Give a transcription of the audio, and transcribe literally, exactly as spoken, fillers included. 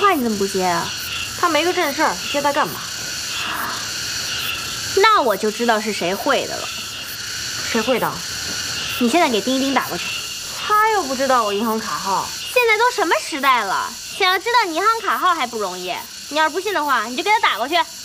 话你怎么不接啊？ 他没个正事儿，接他干嘛？ 那我就知道是谁会的了。 谁会的？ 你现在给丁一丁打过去。 他又不知道我银行卡号。 现在都什么时代了，想要知道你银行卡号还不容易。你要是不信的话，你就给他打过去。